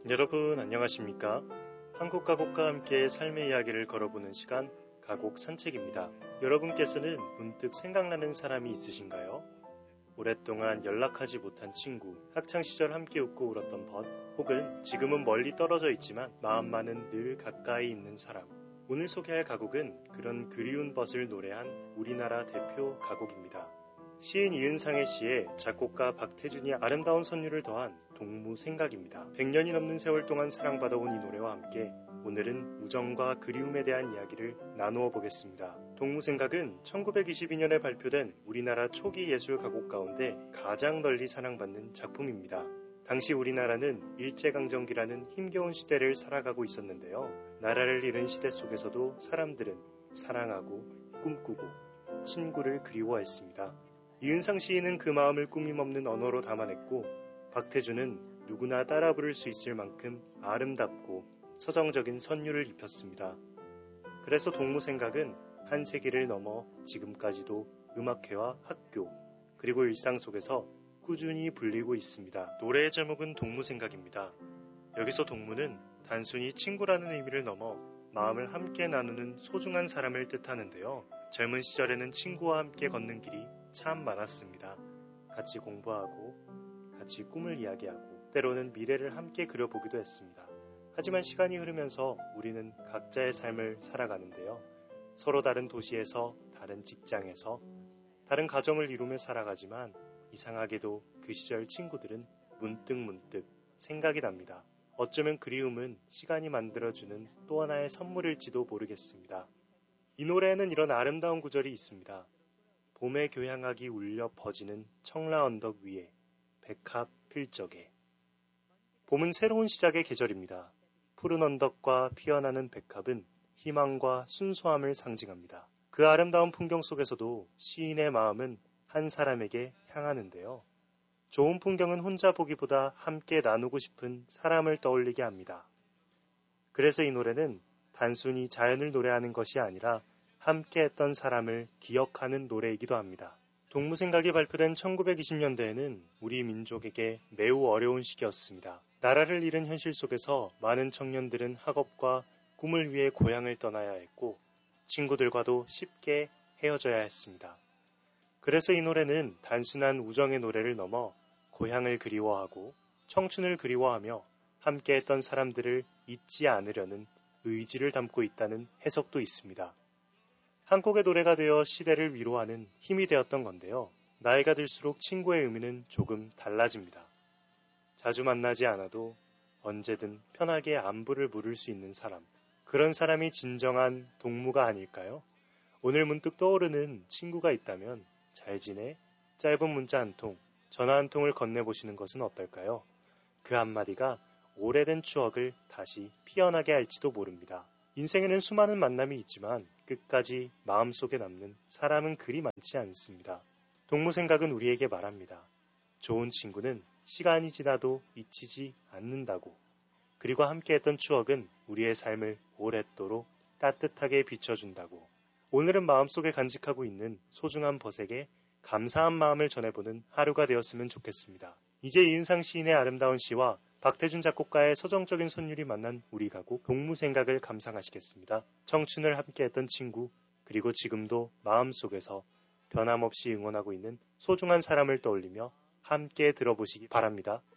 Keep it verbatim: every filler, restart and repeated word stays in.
여러분 안녕하십니까? 한국 가곡과 함께 삶의 이야기를 걸어보는 시간 가곡 산책입니다. 여러분께서는 문득 생각나는 사람이 있으신가요? 오랫동안 연락하지 못한 친구, 학창시절 함께 웃고 울었던 벗, 혹은 지금은 멀리 떨어져 있지만 마음만은 늘 가까이 있는 사람. 오늘 소개할 가곡은 그런 그리운 벗을 노래한 우리나라 대표 가곡입니다. 시인 이은상의 시에 작곡가 박태준이 아름다운 선율을 더한 동무생각입니다. 백 년이 넘는 세월 동안 사랑받아온 이 노래와 함께 오늘은 우정과 그리움에 대한 이야기를 나누어 보겠습니다. 동무생각은 천구백이십이 년에 발표된 우리나라 초기 예술 가곡 가운데 가장 널리 사랑받는 작품입니다. 당시 우리나라는 일제강점기라는 힘겨운 시대를 살아가고 있었는데요. 나라를 잃은 시대 속에서도 사람들은 사랑하고 꿈꾸고 친구를 그리워했습니다. 이은상 시인은 그 마음을 꾸밈없는 언어로 담아냈고 박태준은 누구나 따라 부를 수 있을 만큼 아름답고 서정적인 선율을 입혔습니다. 그래서 동무생각은 한 세기를 넘어 지금까지도 음악회와 학교 그리고 일상 속에서 꾸준히 불리고 있습니다. 노래의 제목은 동무생각입니다. 여기서 동무는 단순히 친구라는 의미를 넘어 마음을 함께 나누는 소중한 사람을 뜻하는데요. 젊은 시절에는 친구와 함께 걷는 길이 참 많았습니다. 같이 공부하고 같이 꿈을 이야기하고 때로는 미래를 함께 그려보기도 했습니다. 하지만 시간이 흐르면서 우리는 각자의 삶을 살아가는데요. 서로 다른 도시에서 다른 직장에서 다른 가정을 이루며 살아가지만 이상하게도 그 시절 친구들은 문득문득 생각이 납니다. 어쩌면 그리움은 시간이 만들어주는 또 하나의 선물일지도 모르겠습니다. 이 노래에는 이런 아름다운 구절이 있습니다. 봄의 교향악이 울려 퍼지는 청라 언덕 위에 백합 필적에. 봄은 새로운 시작의 계절입니다. 푸른 언덕과 피어나는 백합은 희망과 순수함을 상징합니다. 그 아름다운 풍경 속에서도 시인의 마음은 한 사람에게 향하는데요. 좋은 풍경은 혼자 보기보다 함께 나누고 싶은 사람을 떠올리게 합니다. 그래서 이 노래는 단순히 자연을 노래하는 것이 아니라 함께 했던 사람을 기억하는 노래이기도 합니다. 동무생각이 발표된 천구백이십 년대에는 우리 민족에게 매우 어려운 시기였습니다. 나라를 잃은 현실 속에서 많은 청년들은 학업과 꿈을 위해 고향을 떠나야 했고 친구들과도 쉽게 헤어져야 했습니다. 그래서 이 노래는 단순한 우정의 노래를 넘어 고향을 그리워하고 청춘을 그리워하며 함께했던 사람들을 잊지 않으려는 의지를 담고 있다는 해석도 있습니다. 한 곡의 노래가 되어 시대를 위로하는 힘이 되었던 건데요. 나이가 들수록 친구의 의미는 조금 달라집니다. 자주 만나지 않아도 언제든 편하게 안부를 물을 수 있는 사람. 그런 사람이 진정한 동무가 아닐까요? 오늘 문득 떠오르는 친구가 있다면 잘 지내? 짧은 문자 한 통, 전화 한 통을 건네보시는 것은 어떨까요? 그 한마디가 오래된 추억을 다시 피어나게 할지도 모릅니다. 인생에는 수많은 만남이 있지만 끝까지 마음속에 남는 사람은 그리 많지 않습니다. 동무생각은 우리에게 말합니다. 좋은 친구는 시간이 지나도 잊히지 않는다고. 그리고 함께했던 추억은 우리의 삶을 오랫도록 따뜻하게 비춰준다고. 오늘은 마음속에 간직하고 있는 소중한 벗에게 감사한 마음을 전해보는 하루가 되었으면 좋겠습니다. 이제 이은상 시인의 아름다운 시와 박태준 작곡가의 서정적인 선율이 만난 우리 가곡 동무생각을 감상하시겠습니다. 청춘을 함께했던 친구 그리고 지금도 마음속에서 변함없이 응원하고 있는 소중한 사람을 떠올리며 함께 들어보시기 바랍니다.